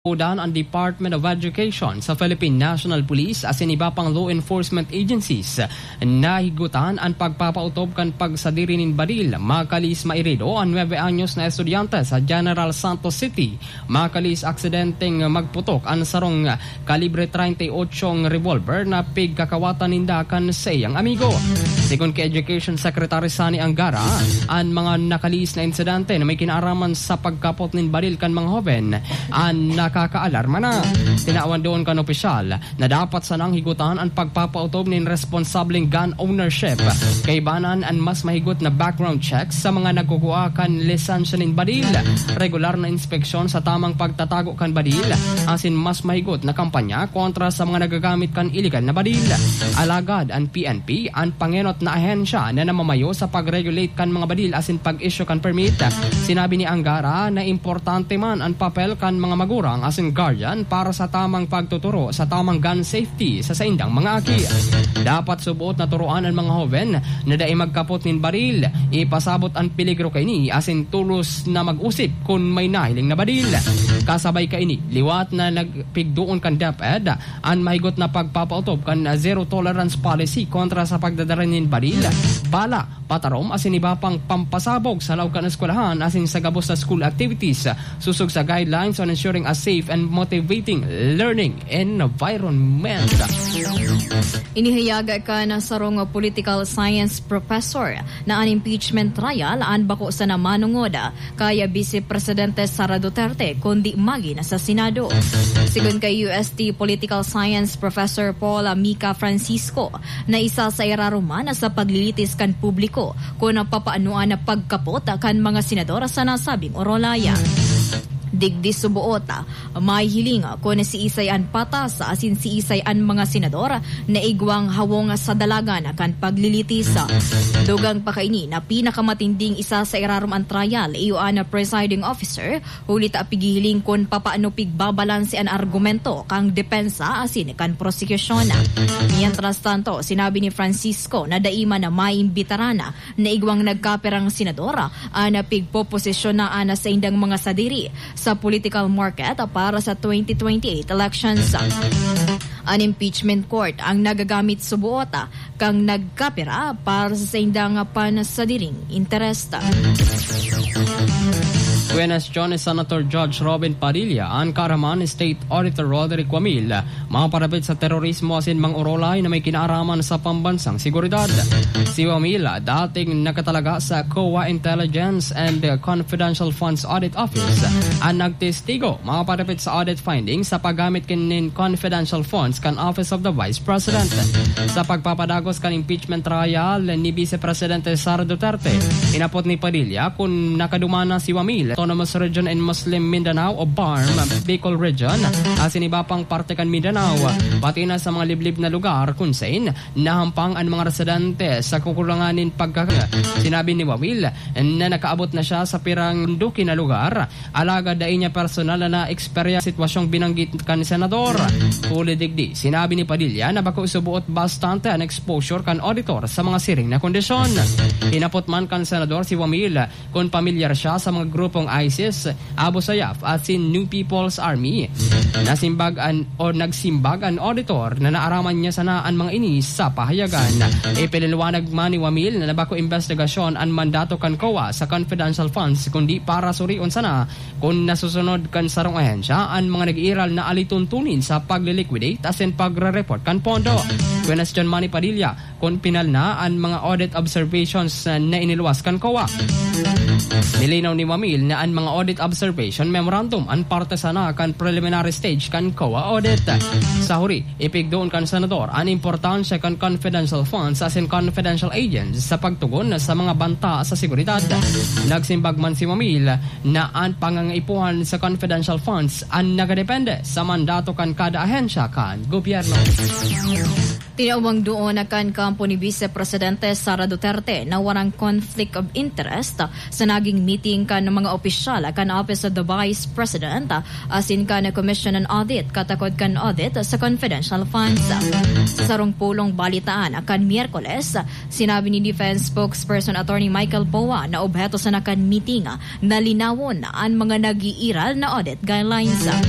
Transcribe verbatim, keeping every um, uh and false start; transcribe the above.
Udan ang Department of Education sa Philippine National Police as in iba pang law enforcement agencies na higutan ang pagpapautob kan pagsadiri nin baril makalis mairido ang nueve anyos na estudyante sa General Santos City makalis aksidenteng magputok ang sarong kalibre thirty-eight revolver na pigkakawatan ninda kan sa iyang amigo. Sigon kay Education Secretary Sani Angara, ang mga nakalis na insidente na may kinaaraman sa pagkapot nin baril kan mga hoven ang nakakaalarma na. Tinawan doon kan opisyal na dapat sanang higutan ang pagpapautob nin responsableng gun ownership kay banan ang mas mahigot na background checks sa mga nagkukuha kan lisensya nin baril, regular na inspeksyon sa tamang pagtatago kan baril, asin mas mahigot na kampanya kontra sa mga nagagamit kan illegal na baril. Alagad ang P N P ang pangenot na ahensya na namamayo sa pag-regulate kan mga baril asin pag-issue kan permit. Sinabi ni Angara na importante man ang papel kan mga magurang asin guardian para sa tamang pagtuturo sa tamang gun safety sa saindang mga aki. Dapat subuot na turuan ang mga hoven na dai magkapot nin baril, ipasabot ang peligro kay ni asin tulos na mag-usip kung may nahiling na baril. Kasabay kay ni liwat na nagpigduon kan DepEd ang mahigot na pagpapautob kan zero tolerance policy kontra sa pagdadala nin baril, bala, patarom asin iba pang pampasabog sa lawag kan eskwelahan asin sa gabos sa school activities susog sa guidelines on ensuring a safe and motivating learning environment. Inihayaga ka na sarong political science professor na an impeachment trial an bako sa namanungod kaya Vice Presidente Sara Duterte kundi magin sa Senado. Sigon kay U S T political science professor Paul Mica Francisco na isa sa iraruman sa paglilitis kan publiko kung napapaanuan na pagkapot kan mga senador sa nasabing orolaya. Digdi subuota, may hilinga kung si Isay an patas asin si Isay an mga senador na igwang hawong sa dalagan kan paglilitisa. Dugang pa kaini na pinakamatinding isa sa irarum ang trial iyo an presiding officer hulit apigihiling kung papaano pigbabalanse an argumento kang depensa asin kan prosecution. Mientras tanto, sinabi ni Francisco na daima na maimbitarana na igwang nagkaperang senadora an pigpoposisyon na ana sa indang mga sadiri sa political market para sa twenty twenty-eight elections. An impeachment court ang nagagamit subuota kang nagkapira para sa indang panasadiring interesta. Buenas Jones Senator Judge Robin Padilla ang karaman State Auditor Roderick Wamil mga parabit sa terorismo asin mang urolay na may kinaaraman sa pambansang seguridad. Si Wamil dating nakatalaga sa C O A Intelligence and Confidential Funds Audit Office ang nagtestigo mga parabit sa audit findings sa paggamit kinin confidential funds kan Office of the Vice President. Sa pagpapadagos kan impeachment trial ni Vice Presidente Sara Duterte, inapot ni Padilla kung nakadumana si Wamil Autonomous Region in Muslim Mindanao o B A R M, Bicol Region, asin iba pang parte kan Mindanao, pati na sa mga liblib na lugar kung saan nahampang ang mga residente sa kukulanganin pagkaka. Sinabi ni Wawil na nakaabot na siya sa pirang duki na lugar, alaga dahi niya personal na na-eksperya sitwasyong binanggit kan senador. Huli digdi, sinabi ni Padilla na bako subuot bastante ang exposure kan auditor sa mga siring na kondisyon. Hinapot man kan senador si Wamil kung pamilyar siya sa mga grupong ISIS, Abu Sayyaf at si New People's Army. Nasimbag an, o nagsimbag ang auditor na naaraman niya sana ang mga ini sa pahayagan. Ipiniliwanag man ni Wamil na nabako investigasyon ang mandato kan C O A sa confidential funds kundi para suriun sana kung nasusunod kan sarong ahensya ang mga nag-iral na alituntunin sa pagliliquidate asin pagre-report kan pondo. Question man ni Padilla kung pinal na ang mga audit observations na iniluwas kan C O A. Nilinaw ni Wamil na ang mga audit observation memorandum ang parte sana kan preliminary stage kan C O A audit. Sa huri, ipigdoon kan senador ang importansya kan confidential funds as in confidential agents sa pagtugon sa mga banta sa seguridad. Nagsimbag man si Wamil na ang pangangaipuhan sa confidential funds ang nagadepende sa mandato kan kada ahensya kan gobyerno. Tinawang doon na kan kampo ni Vice Presidente Sara Duterte na warang conflict of interest sa naging meeting kan ng mga opisyal kan Office of the Vice President asin kan Commission on Audit katakod kan audit sa confidential funds. Sa sarong pulong balitaan kan Miyerkules, sinabi ni Defense Spokesperson Attorney Michael Poa na obheto sa nakan meeting na linawon ang mga nag-iiral na audit guidelines.